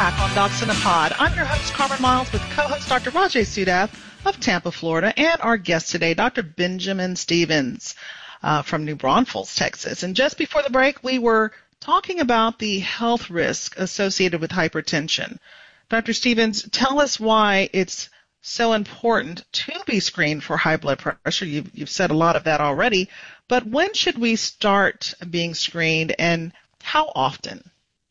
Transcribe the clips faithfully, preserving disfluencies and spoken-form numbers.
back on Docs in a Pod. I'm your host, Carmen Miles, with co-host Doctor Rajay Sudath of Tampa, Florida, and our guest today, Doctor Benjamin Stevens uh, from New Braunfels, Texas. And just before the break, we were talking about the health risk associated with hypertension. Doctor Stevens, tell us why it's so important to be screened for high blood pressure. You've, you've said a lot of that already, but when should we start being screened and how often?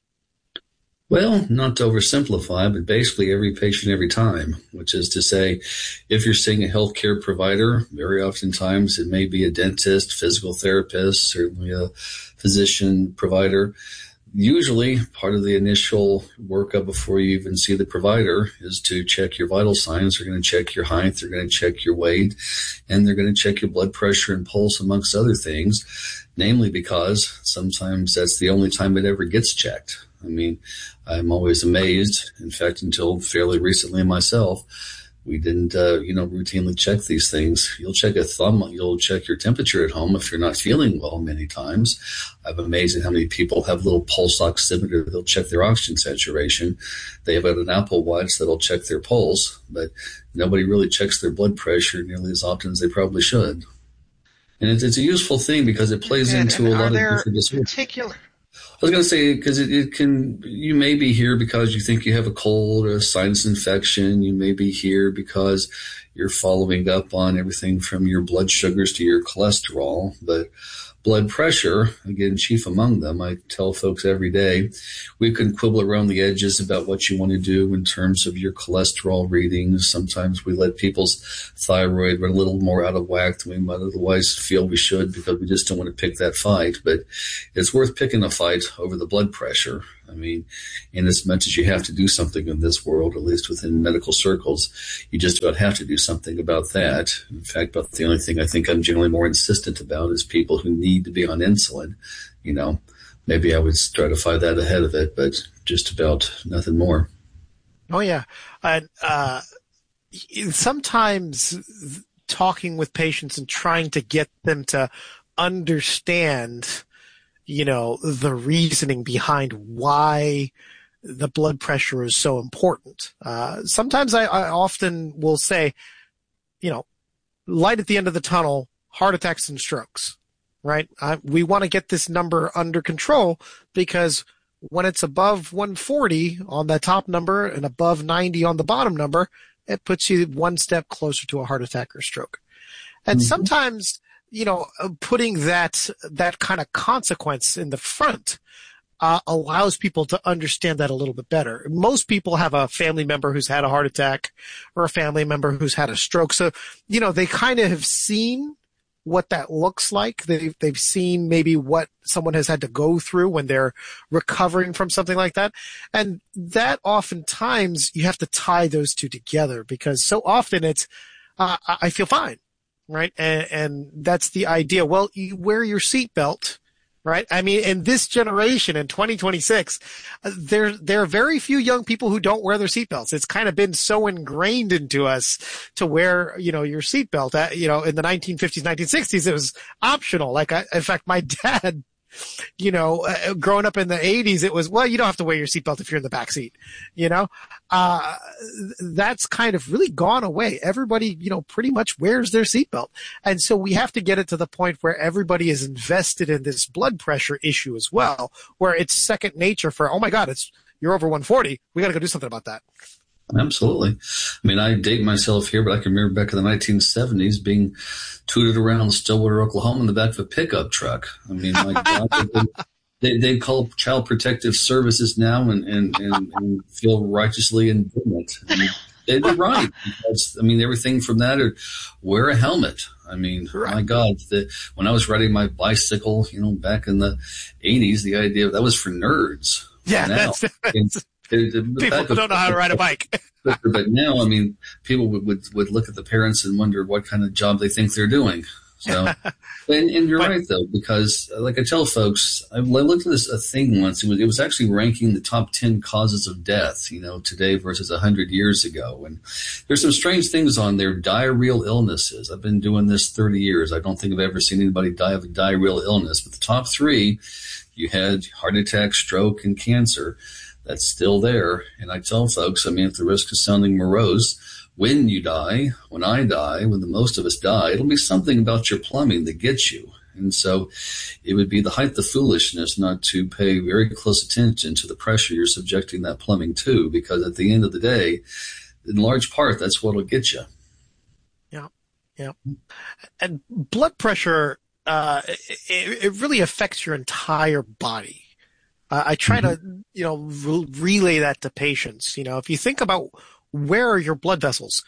Well, not to oversimplify, but basically every patient, every time, which is to say, if you're seeing a healthcare provider, very oftentimes it may be a dentist, physical therapist, certainly a physician provider. Usually part of the initial workup before you even see the provider is to check your vital signs. They're going to check your height, they're going to check your weight, and they're going to check your blood pressure and pulse, amongst other things, namely because sometimes that's the only time it ever gets checked. I mean, I'm always amazed. In fact, until fairly recently myself, we didn't, uh, you know, routinely check these things. You'll check a thumb, you'll check your temperature at home if you're not feeling well many times. I'm amazed at how many people have a little pulse oximeter. They'll check their oxygen saturation. They have an Apple Watch that'll check their pulse, but nobody really checks their blood pressure nearly as often as they probably should. And it's, it's a useful thing because it plays Good. into and a lot of different disorders. Particular I was going to say, because it, it can, you may be here because you think you have a cold or a sinus infection. You may be here because you're following up on everything from your blood sugars to your cholesterol. But blood pressure, again, chief among them, I tell folks every day, we can quibble around the edges about what you want to do in terms of your cholesterol readings. Sometimes we let people's thyroid run a little more out of whack than we might otherwise feel we should because we just don't want to pick that fight. But it's worth picking a fight over the blood pressure. I mean, in as much as you have to do something in this world, at least within medical circles, you just about have to do something about that. In fact, about the only thing I think I'm generally more insistent about is people who need to be on insulin. You know, maybe I would stratify that ahead of it, but just about nothing more. Oh, yeah. Uh, uh, sometimes talking with patients and trying to get them to understand you know, the reasoning behind why the blood pressure is so important. Uh, sometimes I, I often will say, you know, light at the end of the tunnel, heart attacks and strokes, right? Uh, we want to get this number under control because when it's above one forty on the top number and above ninety on the bottom number, it puts you one step closer to a heart attack or stroke. And mm-hmm. sometimes you know, putting that, that kind of consequence in the front, uh, allows people to understand that a little bit better. Most people have a family member who's had a heart attack or a family member who's had a stroke. So, you know, they kind of have seen what that looks like. They've, they've seen maybe what someone has had to go through when they're recovering from something like that. And that oftentimes you have to tie those two together because so often it's, uh, I feel fine. Right. And, and that's the idea. Well, you wear your seatbelt, right? I mean, in this generation, in twenty twenty-six, uh, there, there are very few young people who don't wear their seatbelts. It's kind of been so ingrained into us to wear, you know, your seatbelt. Uh, you know, in the nineteen fifties, nineteen sixties, it was optional. Like, I, in fact, my dad, you know, uh, growing up in the eighties, it was, well, you don't have to wear your seatbelt if you're in the back seat, you know, uh, that's kind of really gone away. Everybody, you know, pretty much wears their seatbelt. And so we have to get it to the point where everybody is invested in this blood pressure issue as well, where it's second nature for, oh my God, it's, you're over one forty. We got to go do something about that. Absolutely. I mean, I date myself here, but I can remember back in the nineteen seventies being tooted around Stillwater, Oklahoma in the back of a pickup truck. I mean, my God, they, they, they call Child Protective Services now and, and, and, and feel righteously indignant. I mean, they're right. Because, I mean, everything from that or wear a helmet. I mean, right. My God, the, when I was riding my bicycle, you know, back in the eighties, the idea of that was for nerds. Yeah, now, that's, that's It, it, people don't know how to ride a bike. But now, I mean, people would, would, would look at the parents and wonder what kind of job they think they're doing. So, and, and you're but, right, though, because like I tell folks, I looked at this a thing once. It was, it was actually ranking the top ten causes of death, you know, today versus one hundred years ago. And there's some strange things on there, diarrheal illnesses. I've been doing this thirty years. I don't think I've ever seen anybody die of a diarrheal illness. But the top three, you had heart attack, stroke, and cancer. that's still there. And I tell folks, I mean, at the risk of sounding morose, when you die, when I die, when the most of us die, it'll be something about your plumbing that gets you. And so it would be the height of foolishness not to pay very close attention to the pressure you're subjecting that plumbing to, because at the end of the day, in large part, that's what'll get you. Yeah, yeah. And blood pressure, uh, it, it really affects your entire body. Uh, I try mm-hmm. to, you know, re- relay that to patients. You know, if you think about where are your blood vessels,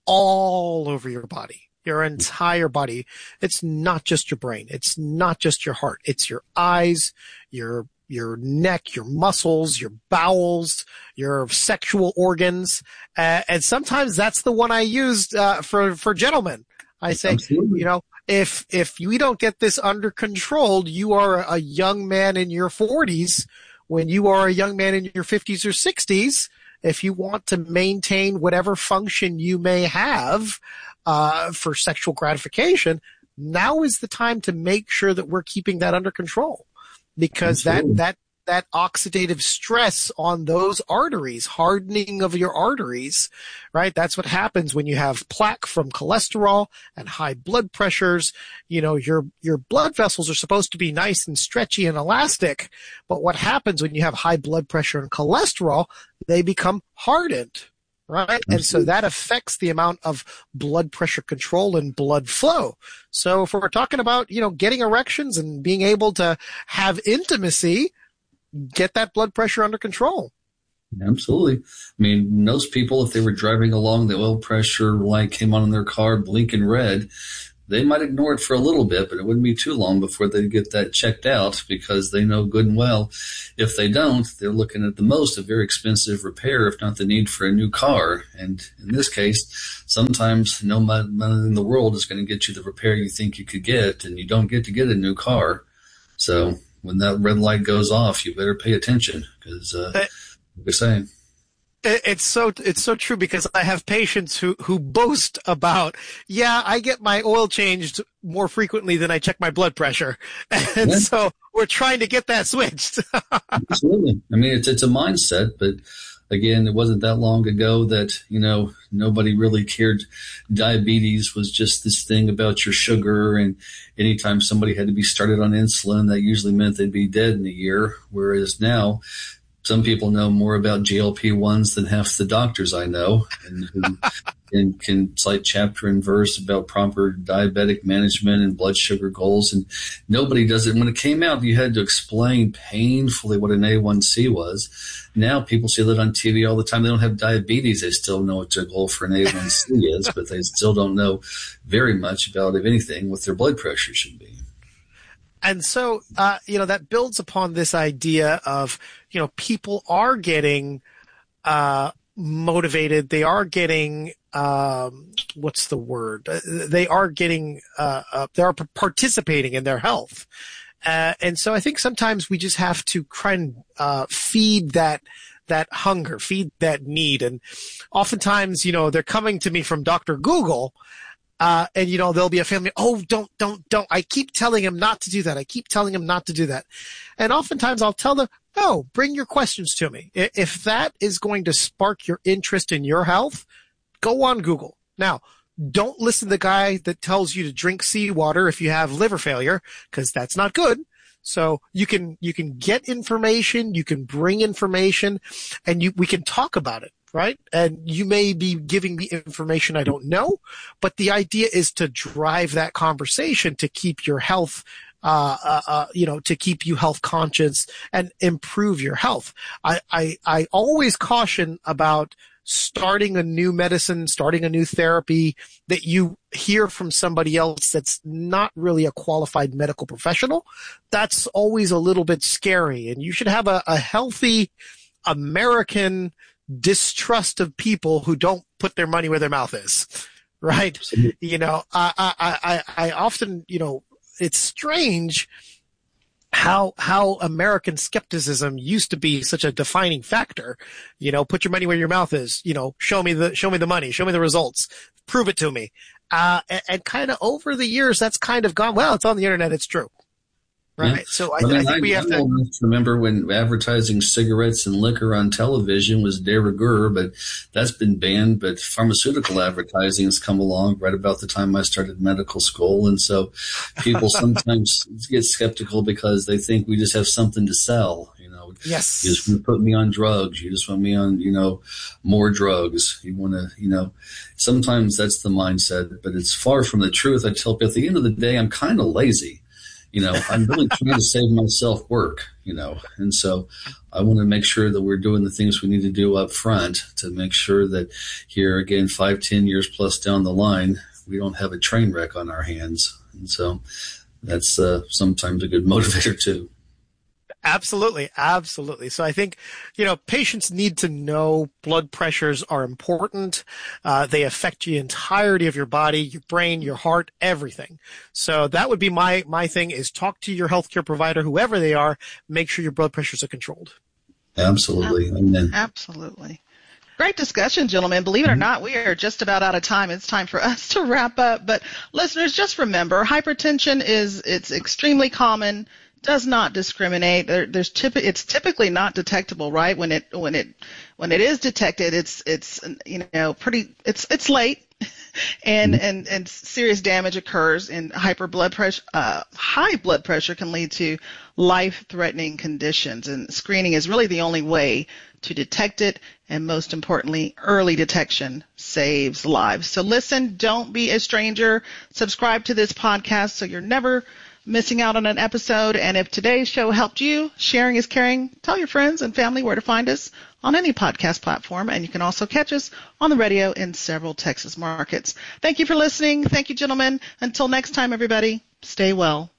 all over your body. Your entire body. It's not just your brain. It's not just your heart. It's your eyes, your your neck, your muscles, your bowels, your sexual organs. Uh, and sometimes that's the one I used uh, for for gentlemen. I say, Absolutely. you know, if if we don't get this under control, you are a young man in your forties. When you are a young man in your fifties or sixties, if you want to maintain whatever function you may have uh, for sexual gratification, now is the time to make sure that we're keeping that under control, because Absolutely. that that that oxidative stress on those arteries, hardening of your arteries, right? That's what happens when you have plaque from cholesterol and high blood pressures. You know, your your blood vessels are supposed to be nice and stretchy and elastic, but what happens when you have high blood pressure and cholesterol, they become hardened, right? Absolutely. And so that affects the amount of blood pressure control and blood flow. So if we're talking about, you know, getting erections and being able to have intimacy, get that blood pressure under control. Absolutely. I mean, most people, if they were driving along, the oil pressure light came on in their car blinking red, they might ignore it for a little bit, but it wouldn't be too long before they get that checked out, because they know good and well, if they don't, they're looking at the most a very expensive repair, if not the need for a new car. And in this case, sometimes no money in the world is going to get you the repair you think you could get, and you don't get to get a new car. So when that red light goes off, you better pay attention, because uh, like we're saying. It's so it's so true, because I have patients who, who boast about, yeah, I get my oil changed more frequently than I check my blood pressure, and yeah. so we're trying to get that switched. Absolutely. I mean, it's it's a mindset, but again, it wasn't that long ago that, you know, nobody really cared. Diabetes was just this thing about your sugar, and anytime somebody had to be started on insulin, that usually meant they'd be dead in a year. Whereas now, some people know more about G L P ones than half the doctors I know, and who and can cite chapter and verse about proper diabetic management and blood sugar goals. And nobody does it. When it came out, you had to explain painfully what an A one C was. Now people see that on T V all the time. They don't have diabetes. They still know what their goal for an A one C is, but they still don't know very much about, if anything, what their blood pressure should be. And so, uh, you know, that builds upon this idea of, you know, people are getting uh, motivated. They are getting, um, what's the word? They are getting, uh, uh, they are participating in their health. Uh, and so I think sometimes we just have to try and uh, feed that that hunger, feed that need. And oftentimes, you know, they're coming to me from Doctor Google. Uh, and, you know, there'll be a family, oh, don't, don't, don't. I keep telling him not to do that. I keep telling him not to do that. And oftentimes I'll tell them, no, bring your questions to me. If that is going to spark your interest in your health, go on Google. Now, don't listen to the guy that tells you to drink seawater if you have liver failure, because that's not good. So you can, you can get information, you can bring information, and you, we can talk about it. Right? And you may be giving me information I don't know, but the idea is to drive that conversation to keep your health, uh, uh, uh you know, to keep you health conscious and improve your health. I, I, I always caution about starting a new medicine, starting a new therapy that you hear from somebody else that's not really a qualified medical professional. That's always a little bit scary, and you should have a, a healthy American distrust of people who don't put their money where their mouth is, right? Absolutely. You know, I, I, I, I often, you know, it's strange how, how American skepticism used to be such a defining factor. You know, put your money where your mouth is, you know, show me the, show me the money, show me the results, prove it to me. Uh, and, and kind of over the years, that's kind of gone, well, it's on the internet, it's true. Right. Yeah. So I, I, mean, I think I, we have I to remember when advertising cigarettes and liquor on television was de rigueur, but that's been banned. But pharmaceutical advertising has come along right about the time I started medical school. And so people sometimes get skeptical because they think we just have something to sell. You know, yes. You just want to put me on drugs. You just want me on, you know, more drugs. You want to, you know, sometimes that's the mindset, but it's far from the truth. I tell people at the end of the day, I'm kind of lazy. You know, I'm really trying to save myself work, you know, and so I want to make sure that we're doing the things we need to do up front to make sure that here again, five, ten years plus down the line, we don't have a train wreck on our hands. And so that's uh, sometimes a good motivator too. Absolutely. Absolutely. So I think, you know, patients need to know blood pressures are important. Uh, they affect the entirety of your body, your brain, your heart, everything. So that would be my, my thing is talk to your healthcare provider, whoever they are, make sure your blood pressures are controlled. Absolutely. Amen. Absolutely. Great discussion, gentlemen. Believe it or not, we are just about out of time. It's time for us to wrap up. But listeners, just remember, hypertension is, it's extremely common. Does not discriminate. There, there's typ- it's typically not detectable, right? When it when it when it is detected, it's it's you know pretty it's it's late, and mm-hmm. and and serious damage occurs. And hyper blood pressure, uh, high blood pressure can lead to life-threatening conditions. And screening is really the only way to detect it. And most importantly, early detection saves lives. So listen, don't be a stranger. Subscribe to this podcast so you're never missing out on an episode. And if today's show helped you, sharing is caring. Tell your friends and family where to find us on any podcast platform. And you can also catch us on the radio in several Texas markets. Thank you for listening. Thank you, gentlemen. Until next time, everybody, stay well.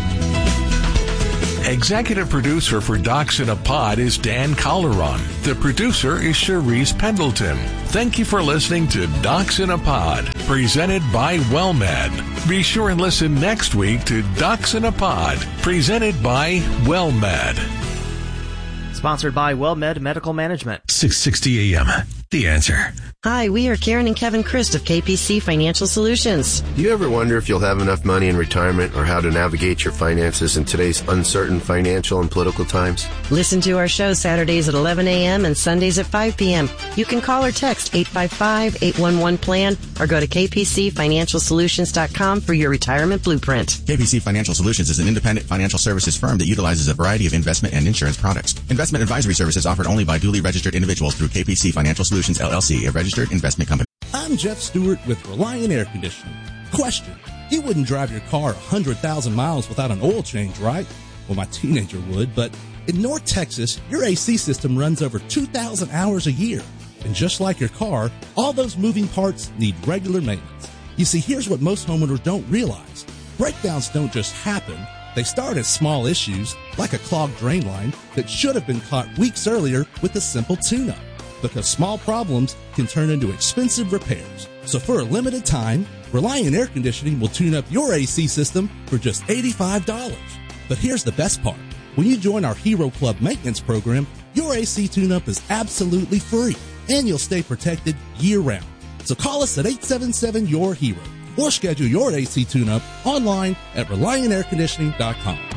Executive producer for Docs in a Pod is Dan Calderon. The producer is Cherise Pendleton. Thank you for listening to Docs in a Pod, presented by WellMed. Be sure and listen next week to Docs in a Pod, presented by WellMed. Sponsored by WellMed Medical Management. six sixty A M. The Answer. Hi, we are Karen and Kevin Christ of K P C Financial Solutions. Do you ever wonder if you'll have enough money in retirement or how to navigate your finances in today's uncertain financial and political times? Listen to our show Saturdays at eleven a.m. and Sundays at five p.m. You can call or text eight five five, eight one one, plan or go to k p c financial solutions dot com for your retirement blueprint. K P C Financial Solutions is an independent financial services firm that utilizes a variety of investment and insurance products. Investment advisory services offered only by duly registered individuals through K P C Financial Solutions, L L C, a registered investment company. I'm Jeff Stewart with Reliant Air Conditioning. Question: you wouldn't drive your car one hundred thousand miles without an oil change, right? Well, my teenager would, but in North Texas, your A C system runs over two thousand hours a year. And just like your car, all those moving parts need regular maintenance. You see, here's what most homeowners don't realize. Breakdowns don't just happen. They start as small issues, like a clogged drain line that should have been caught weeks earlier with a simple tune-up. Because small problems can turn into expensive repairs. So for a limited time, Reliant Air Conditioning will tune up your A C system for just eighty-five dollars. But here's the best part. When you join our Hero Club maintenance program, your A C tune-up is absolutely free, and you'll stay protected year-round. So call us at eight seven seven, Y O U R, HERO or schedule your A C tune-up online at reliant air conditioning dot com.